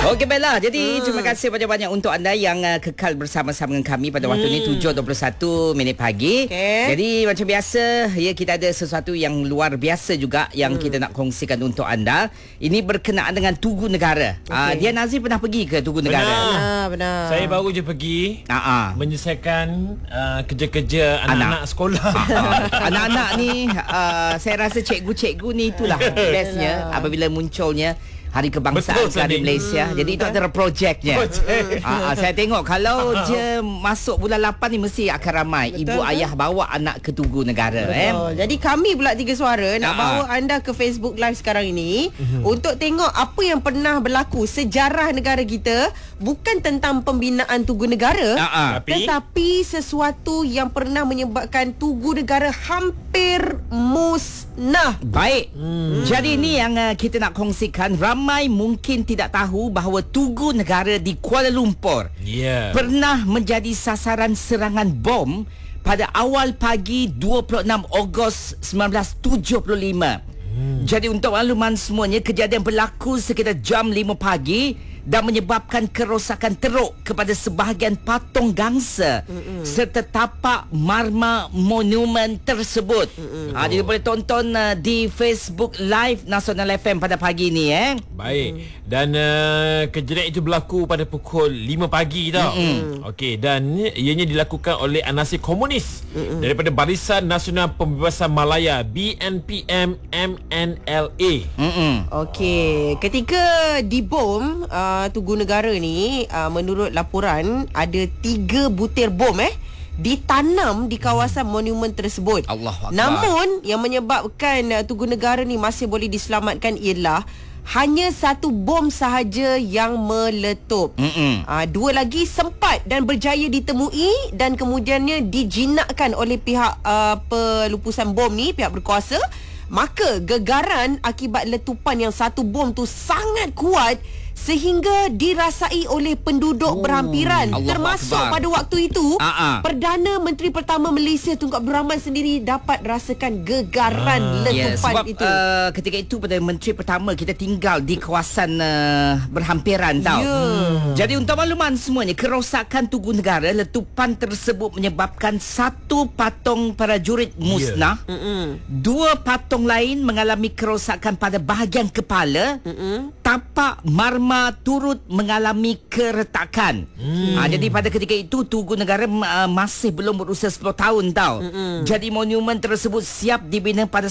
Okey Bella, jadi terima kasih banyak-banyak untuk anda yang kekal bersama-sama dengan kami pada waktu ni 7.21 minit pagi. Jadi macam biasa, ya, kita ada sesuatu yang luar biasa juga yang kita nak kongsikan untuk anda. Ini berkenaan dengan Tugu Negara. Dia Nazri pernah pergi ke Tugu Negara? Benar. Saya baru je pergi menyelesaikan kerja-kerja anak-anak sekolah. Anak-anak ni saya rasa cikgu-cikgu ni itulah bestnya apabila munculnya Hari Kebangsaan di Malaysia. Jadi itu antara projeknya. Saya tengok kalau je masuk bulan 8 ni mesti akan ramai. Ibu ayah bawa anak ke Tugu Negara. Jadi kami pula Tiga Suara nak bawa anda ke Facebook Live sekarang ini untuk tengok apa yang pernah berlaku sejarah negara kita. Bukan tentang pembinaan Tugu Negara, tetapi sesuatu yang pernah menyebabkan Tugu Negara hampir musnah. Baik. Jadi ini yang kita nak kongsikan. Ramai mungkin tidak tahu bahawa Tugu Negara di Kuala Lumpur pernah menjadi sasaran serangan bom pada awal pagi 26 Ogos 1975. Jadi untuk makluman semuanya, kejadian berlaku sekitar jam 5 pagi dan menyebabkan kerosakan teruk kepada sebahagian patung gangsa serta tapak marmar monumen tersebut. Jadi boleh tonton di Facebook Live Nasional FM pada pagi ni. Baik. Dan kejadian itu berlaku pada pukul 5 pagi tau. Okey, dan ianya dilakukan oleh anasir komunis daripada Barisan Nasional Pembebasan Malaya, BNPM MNLA. Okey, ketika dibom Tugu Negara ni, menurut laporan ada 3 butir bom ditanam di kawasan monumen tersebut. Allahu Akbar. Namun yang menyebabkan Tugu Negara ni masih boleh diselamatkan ialah hanya 1 bom sahaja yang meletup. 2 lagi sempat dan berjaya ditemui dan kemudiannya dijinakkan oleh pihak pelupusan bom ni, pihak berkuasa. Maka gegaran akibat letupan yang 1 bom tu sangat kuat sehingga dirasai oleh penduduk berhampiran. Allah Termasuk Akbar. pada waktu itu Perdana Menteri Pertama Malaysia Tunku Abdul Rahman sendiri dapat rasakan gegaran letupan sebab itu. Ketika itu Perdana Menteri Pertama kita tinggal di kawasan berhampiran tau. Jadi untuk makluman semuanya, kerosakan Tugu Negara, letupan tersebut menyebabkan 1 patung prajurit musnah. 2 patung lain mengalami kerosakan pada bahagian kepala. Tapak marmar turut mengalami keretakan. Jadi pada ketika itu Tugu Negara masih belum berusia 10 tahun tau. Jadi monumen tersebut siap dibina pada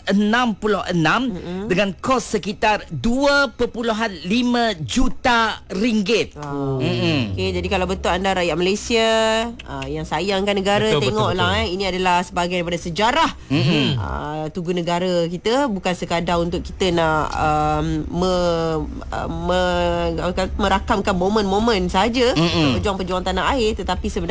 1966 dengan kos sekitar 2.5 juta ringgit. Okey, jadi kalau betul anda rakyat Malaysia yang sayangkan negara, tengoklah ini adalah sebahagian daripada sejarah Tugu Negara kita. Bukan sekadar untuk kita nak merakamkan momen-momen saja pejuang-pejuang tanah air, tetapi sebenarnya